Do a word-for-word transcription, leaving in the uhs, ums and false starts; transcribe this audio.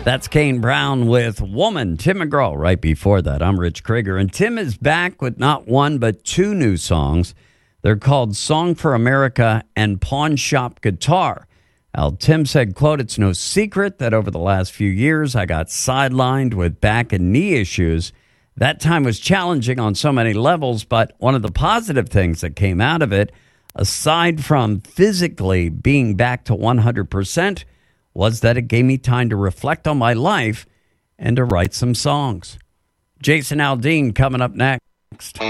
That's Kane Brown with Woman. Tim McGraw right before that. I'm Rich Krieger, and Tim is back with not one but two new songs. They're called Song for America and Pawn Shop Guitar. Now, Tim said, quote, "It's no secret that over the last few years I got sidelined with back and knee issues. That time was challenging on so many levels, but one of the positive things that came out of it, aside from physically being back to one hundred percent, was that it gave me time to reflect on my life and to write some songs." Jason Aldean coming up next.